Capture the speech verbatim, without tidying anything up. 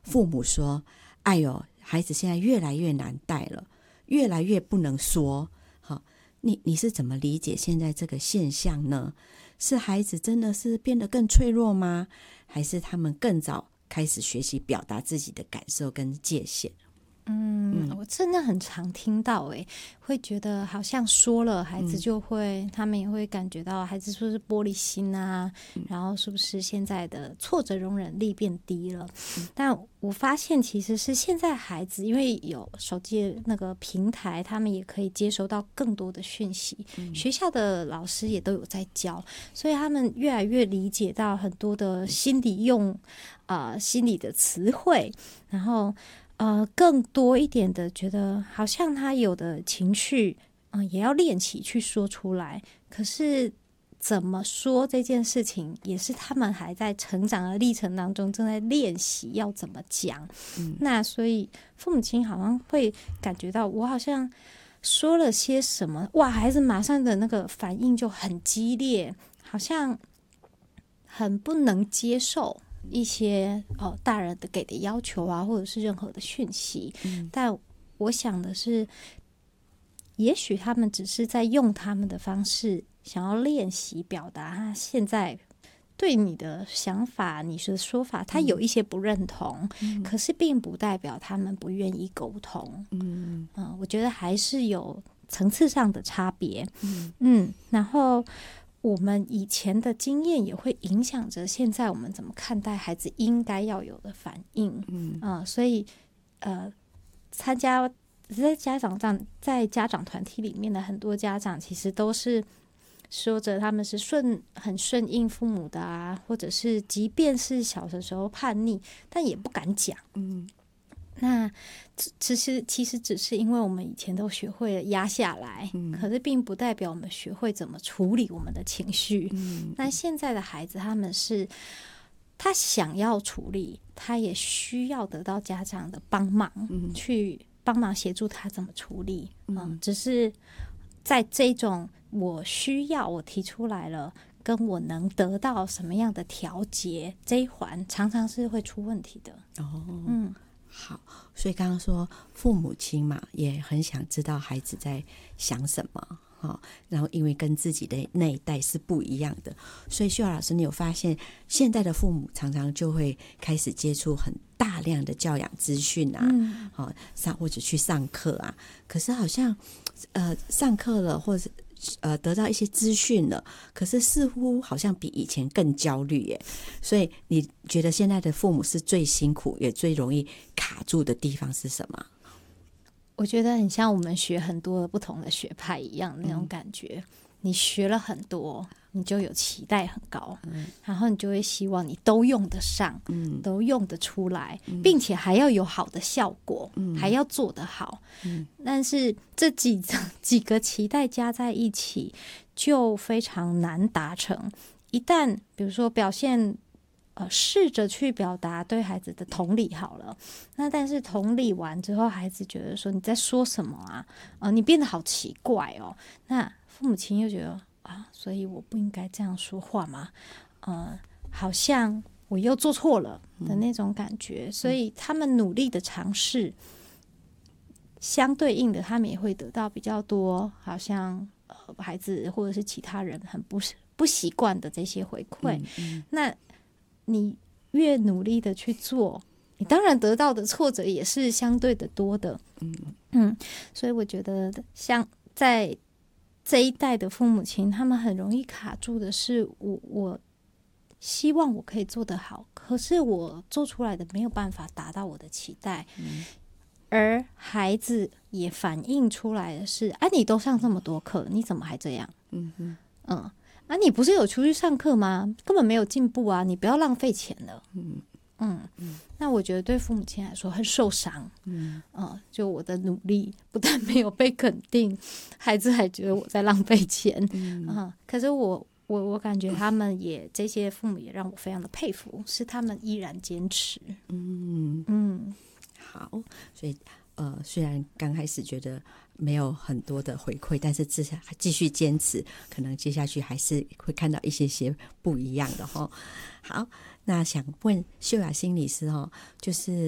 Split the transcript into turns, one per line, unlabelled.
父母说，哎呦，孩子现在越来越难带了，越来越不能说。好，你你是怎么理解现在这个现象呢？是孩子真的是变得更脆弱吗？还是他们更早开始学习表达自己的感受跟界限？
嗯，我真的很常听到、欸，会觉得好像说了，孩子就会，嗯、他们也会感觉到孩子是不是玻璃心啊？嗯、然后是不是现在的挫折容忍力变低了？嗯、但我发现其实是现在孩子，因为有手机那个平台，他们也可以接收到更多的讯息，嗯、学校的老师也都有在教，所以他们越来越理解到很多的心理用，呃，心理的词汇，然后。呃，更多一点的觉得好像他有的情绪，嗯、呃，也要练习去说出来。可是怎么说这件事情，也是他们还在成长的历程当中正在练习要怎么讲。嗯，那所以父母亲好像会感觉到，我好像说了些什么，哇，孩子马上的那个反应就很激烈，好像很不能接受。一些哦，大人的给的要求啊，或者是任何的讯息，嗯、但我想的是，也许他们只是在用他们的方式，想要练习表达他现在对你的想法、你的说法，他有一些不认同，嗯、可是并不代表他们不愿意沟通。嗯嗯，我觉得还是有层次上的差别。嗯嗯，然后。我们以前的经验也会影响着现在我们怎么看待孩子应该要有的反应，嗯、呃、所以呃，参加在家长上在家长团体里面的很多家长，其实都是说着他们是顺很顺应父母的啊，或者是即便是小的时候叛逆，但也不敢讲，嗯。那其实其实只是因为我们以前都学会了压下来，嗯、可是并不代表我们学会怎么处理我们的情绪。嗯、那现在的孩子，他们是他想要处理，他也需要得到家长的帮忙，嗯、去帮忙协助他怎么处理。嗯，嗯只是在这种我需要我提出来了，跟我能得到什么样的调节这一环，常常是会出问题的。
哦，嗯。好，所以刚刚说父母亲嘛，也很想知道孩子在想什么，哦、然后因为跟自己的那一代是不一样的，所以秀雅老师，你有发现现在的父母常常就会开始接触很大量的教养资讯啊，嗯哦、上或者去上课啊，可是好像呃上课了或者呃，得到一些资讯了，可是似乎好像比以前更焦虑耶。所以你觉得现在的父母是最辛苦也最容易卡住的地方是什么？
我觉得很像我们学很多不同的学派一样那种感觉。嗯、你学了很多，你就有期待很高，嗯、然后你就会希望你都用得上，嗯、都用得出来，嗯、并且还要有好的效果，嗯、还要做得好。嗯、但是这几几个期待加在一起，就非常难达成。一旦比如说表现。呃，试着去表达对孩子的同理好了，那但是同理完之后，孩子觉得说你在说什么啊？呃，你变得好奇怪哦。那父母亲又觉得啊，所以我不应该这样说话吗？呃，好像我又做错了的那种感觉，嗯、所以他们努力的尝试，相对应的，他们也会得到比较多，好像呃孩子或者是其他人很不不习惯的这些回馈。嗯嗯、那你越努力的去做，你当然得到的挫折也是相对的多的。嗯嗯，所以我觉得像在这一代的父母亲，他们很容易卡住的是我我希望我可以做得好，可是我做出来的没有办法达到我的期待。嗯、而孩子也反映出来的是，哎、啊，你都上这么多课，你怎么还这样？嗯嗯嗯。啊，你不是有出去上课吗？根本没有进步啊！你不要浪费钱了。嗯嗯嗯。那我觉得对父母亲来说很受伤。嗯呃，就我的努力不但没有被肯定，孩子还觉得我在浪费钱。嗯、呃、可是我我我感觉他们也这些父母也让我非常的佩服，是他们依然坚持。嗯
嗯，好，所以。呃，虽然刚开始觉得没有很多的回馈，但是至少继续坚持，可能接下去还是会看到一些些不一样的哈。好，那想问秀雅心理师哈，就是。